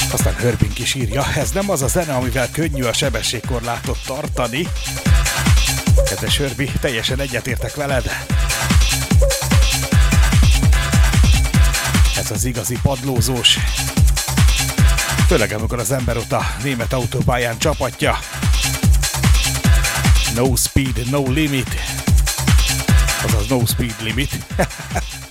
Aztán Hörbink is írja, ez nem az a zene, amivel könnyű a sebességkorlátot tartani. Kedves Hörbi, teljesen egyetértek veled. Ez az igazi padlózós. Főleg amikor az ember ott a német autópályán csapatja. No speed, no limit. Azaz no speed limit.